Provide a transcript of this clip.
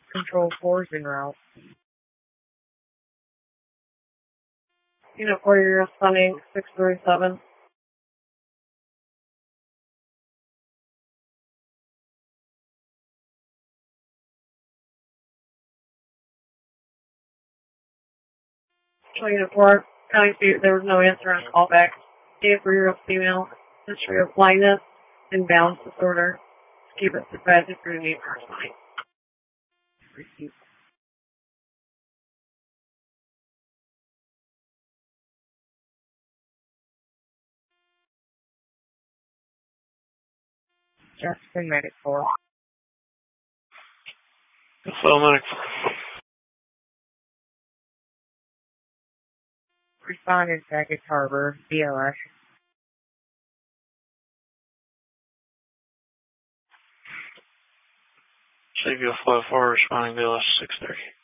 Control 4 is en route. Unit 4, you're responding 637. Unit 4, County Street, there was no answer on callback. Data for your female, history of blindness, and balance disorder. Keep it surprised if you're need personally. Receive. Justin Medic 4. Hello, Medic 4. Responding Sackett Harbor, BLS. Savior 54, responding BLS 630.